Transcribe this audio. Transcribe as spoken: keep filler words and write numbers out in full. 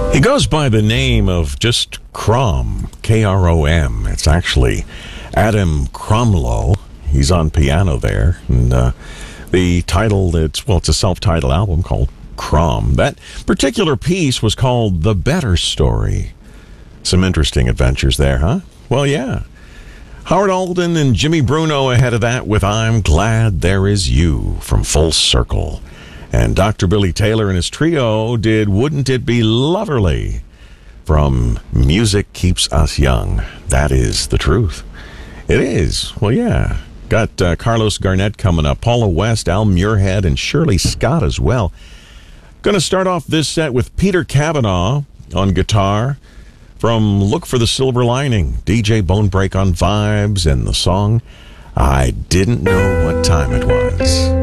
He goes by the name of just Krom, K R O M. It's actually Adam Kromlo. He's on piano there. And uh, the title, it's, well, it's a self-titled album called Krom. That particular piece was called The Better Story. Some interesting adventures there, huh? Well, yeah. Howard Alden and Jimmy Bruno ahead of that with I'm Glad There Is You from Full Circle. And Doctor Billy Taylor and his trio did Wouldn't It Be Loverly from Music Keeps Us Young. That is the truth. It is. Well, yeah. Got uh, Carlos Garnett coming up, Paula West, Al Muirhead, and Shirley Scott as well. Going to start off this set with Peter Cavanaugh on guitar from Look for the Silver Lining, D J Bonebreak on vibes, and the song I Didn't Know What Time It Was.